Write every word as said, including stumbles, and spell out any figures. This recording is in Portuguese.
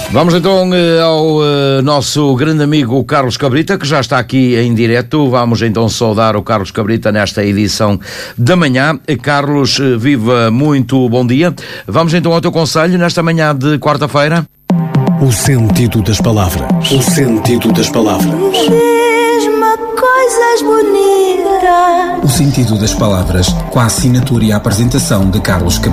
Vamos então ao nosso grande amigo Carlos Cabrita, que já está aqui em direto. Vamos então saudar o Carlos Cabrita nesta edição da manhã. Carlos, viva muito bom dia. Vamos então ao teu conselho nesta manhã de quarta-feira. O sentido das palavras. O sentido das palavras. Diz-me coisas bonitas. O sentido das palavras, com a assinatura e a apresentação de Carlos Cabrita.